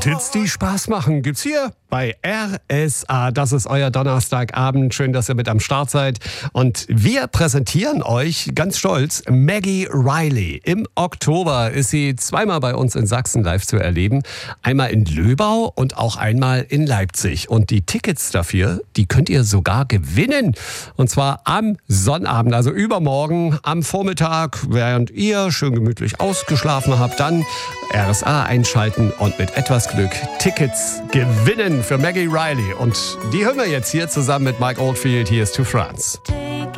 Hits, die Spaß machen, gibt's hier bei RSA. Das ist euer Donnerstagabend. Schön, dass ihr mit am Start seid. Und wir präsentieren euch ganz stolz Maggie Reilly. Im Oktober ist sie zweimal bei uns in Sachsen live zu erleben. Einmal in Löbau und auch einmal in Leipzig. Und die Tickets dafür, die könnt ihr sogar gewinnen. Und zwar am Sonnabend, also übermorgen am Vormittag, während ihr schön gemütlich ausgeschlafen habt, dann RSA einschalten und mit etwas Glück Tickets gewinnen für Maggie Reilly. Und die hören wir jetzt hier zusammen mit Mike Oldfield. Hier ist To France.